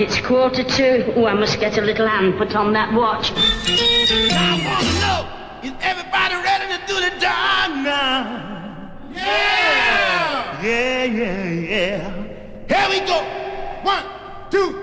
it's 1:45. Oh, I must get a little hand put on that watch. Now I want to know, is everybody ready to do the dog now? Yeah! Yeah, yeah, yeah. Here we go. 1, 2,